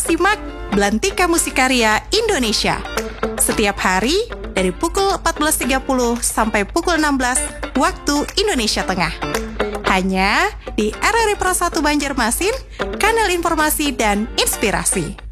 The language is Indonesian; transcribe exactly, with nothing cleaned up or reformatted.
simak Belantika Musikarya Indonesia setiap hari dari pukul empat belas tiga puluh sampai pukul enam belas waktu Indonesia Tengah. Hanya di R R I Pro satu Banjarmasin, kanal informasi dan inspirasi.